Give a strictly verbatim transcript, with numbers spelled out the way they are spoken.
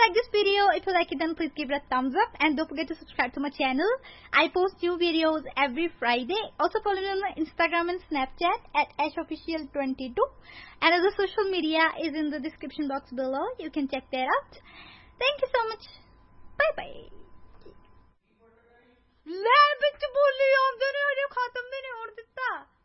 like this video, if you like it, then please give it a thumbs up. And don't forget to subscribe to my channel. I post new videos every Friday. Also follow me on my Instagram and Snapchat at ash official twenty-two. And other social media is in the description box below. You can check that out. Thank you so much. Bye bye. ਲੈ ਵਿੱਚ ਬੋਲੀ ਆਉਂਦੇ ਨੇ ਅਜੇ ਖਤਮ ਵੀ ਨਹੀਂ ਹੋਣ ਦਿੱਤਾ